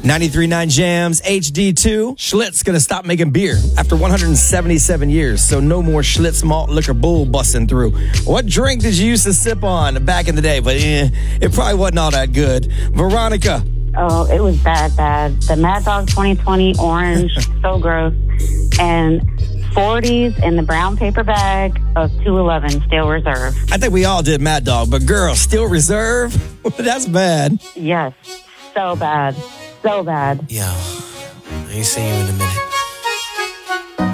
93.9 Jams HD2. Schlitz going to stop making beer after 177 years, so no more Schlitz malt liquor bull busting through. What drink did you used to sip on back in the day? But it probably wasn't all that good. Veronica. Oh, it was bad. The Mad Dog 2020 orange, so gross. And 40s in the brown paper bag of 211 Steel Reserve. I think we all did Mad Dog, but girl, Steel Reserve? That's bad. Yes, so bad. So bad. Yo, I ain't seen you in a minute.